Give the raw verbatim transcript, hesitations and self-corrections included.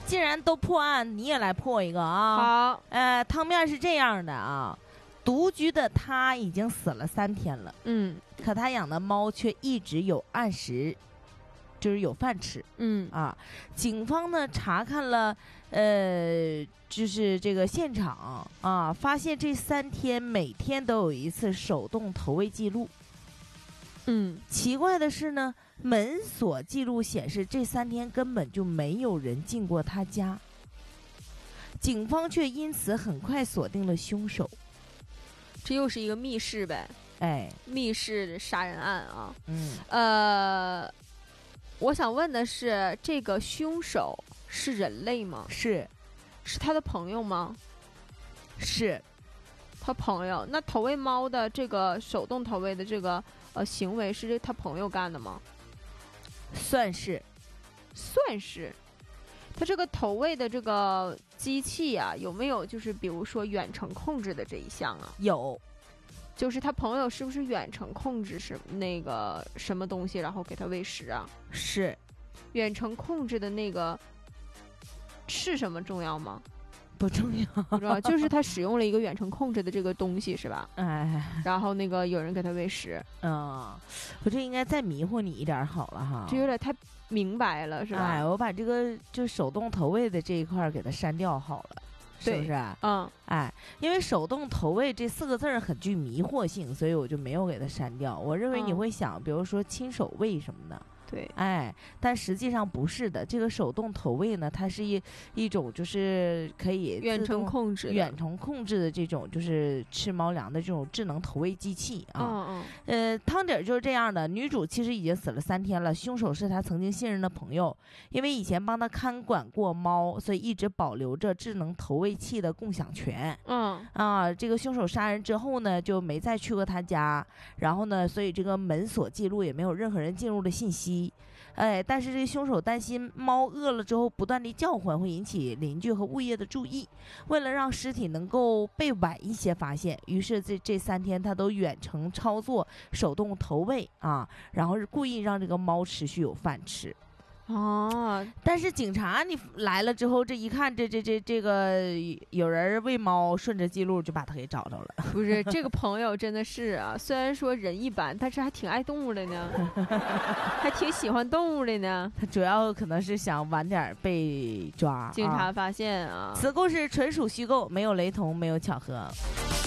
既然都破案，你也来破一个啊！ 好， 呃，汤面是这样的啊，独居的他已经死了三天了， 嗯可他养的猫却一直有按时，就是有饭吃嗯啊。警方呢查看了，呃，就是这个现场啊，发现这三天每天都有一次手动投喂记录。 嗯， 奇怪的是呢，门锁记录显示这三天根本就没有人进过他家，警方却因此很快锁定了凶手。 这又是一个密室呗， 哎， 密室杀人案啊。 嗯， 呃，我想问的是，这个凶手是人类吗？ 是是他的朋友吗？ 是， 他朋友。那投喂猫的这个手动投喂的这个呃行为是他朋友干的吗？ 算是。 算是。他这个投喂的这个机器啊，有没有就是比如说远程控制的这一项啊？ 有， 就是他朋友是不是远程控制是那个什么东西，然后给他喂食啊？ 是远程控制的那个是什么重要吗？ 不重要， 不知道，就是他使用了一个远程控制的这个东西是吧？ 哎， 然后那个有人给他喂食， 嗯，我这应该再迷惑你一点好了哈， 这有点太明白了是吧？ 哎，我把这个就手动投喂的这一块给它删掉好了，是不是？ 嗯， 哎，因为手动投喂这四个字儿很具迷惑性，所以我就没有给它删掉。我认为你会想，嗯、比如说亲手喂什么的。 对， 哎，但实际上不是的。这个手动投喂呢，它是一一种就是可以远程控制、 远程控制的这种就是吃猫粮的这种智能投喂机器啊。 嗯嗯。 呃，汤底儿就是这样的。女主其实已经死了三天了，凶手是她曾经信任的朋友，因为以前帮她看管过猫，所以一直保留着智能投喂器的共享权。 嗯啊，这个凶手杀人之后呢，就没再去过他家，然后呢，所以这个门锁记录也没有任何人进入的信息。哎，但是这个凶手担心猫饿了之后不断地叫唤会引起邻居和物业的注意，为了让尸体能够被晚一些发现，于是这这三天他都远程操作手动投喂啊，然后是故意让这个猫持续有饭吃。 哦， 但是警察你来了之后，这一看，这这这这个有人喂猫，顺着记录就把他给找着了。 不是这个朋友真的是啊，虽然说人一般，但是还挺爱动物的呢，还挺喜欢动物的呢。 他主要可能是想晚点被抓。 警察发现啊， 此故事纯属虚构，没有雷同，没有巧合。